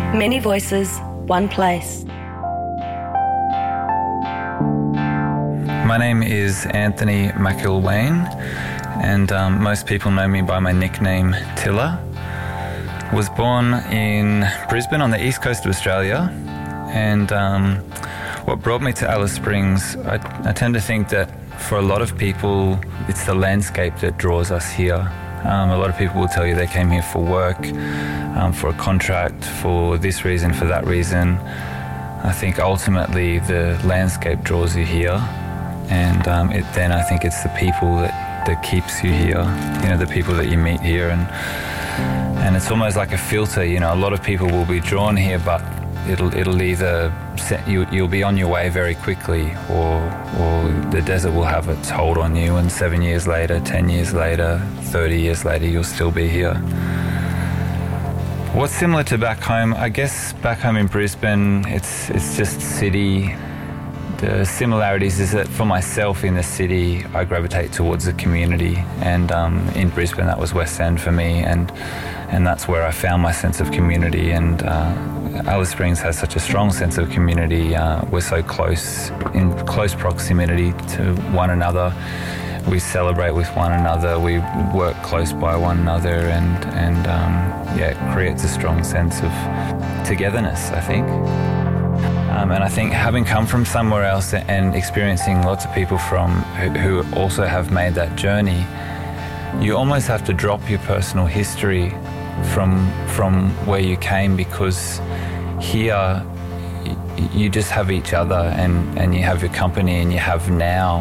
Many voices, one place. My name is Anthony McIlwain, and most people know me by my nickname Tilla. Was born in Brisbane on the east coast of Australia, and what brought me to Alice Springs, I tend to think that for a lot of people it's the landscape that draws us here. A lot of people will tell you they came here for work, for a contract, for this reason, for that reason. I think ultimately the landscape draws you here, and then I think it's the people that keeps you here, the people that you meet here, and it's almost like a filter. A lot of people will be drawn here, but it'll either you'll be on your way very quickly, or the desert will have its hold on you, and 7 years later, 10 years later, 30 years later, you'll still be here. What's similar to back home? I guess back home in Brisbane, it's just city. The similarities is that for myself in the city, I gravitate towards the community, and in Brisbane that was West End for me, and that's where I found my sense of community. And Alice Springs has such a strong sense of community. We're so close, in close proximity to one another. We celebrate with one another. We work close by one another, and it creates a strong sense of togetherness, I think. And I think having come from somewhere else and experiencing lots of people who also have made that journey, you almost have to drop your personal history from where you came, because here you just have each other, and you have your company, and you have now,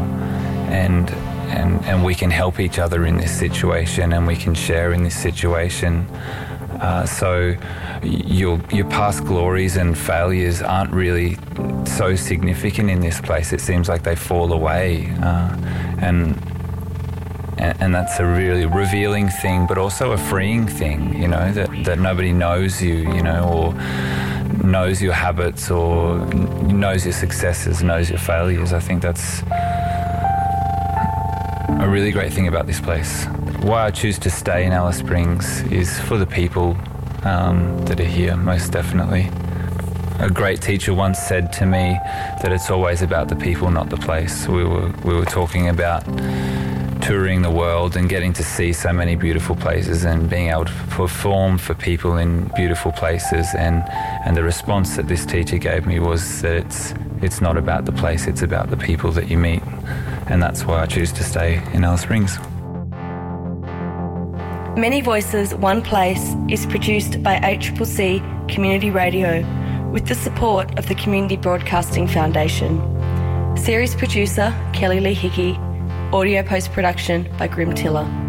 and we can help each other in this situation, and we can share in this situation. So your past glories and failures aren't really so significant in this place. It seems like they fall away, and that's a really revealing thing, but also a freeing thing, that nobody knows you, or knows your habits, or knows your successes, knows your failures. I think that's a really great thing about this place. Why I choose to stay in Alice Springs is for the people that are here, most definitely. A great teacher once said to me that it's always about the people, not the place. We were talking about touring the world and getting to see so many beautiful places and being able to perform for people in beautiful places, and the response that this teacher gave me was that it's not about the place, it's about the people that you meet, and that's why I choose to stay in Alice Springs. Many Voices, One Place is produced by ACCC Community Radio with the support of the Community Broadcasting Foundation. Series producer Kelly Lee Hickey. Audio post-production by Grim Tiller.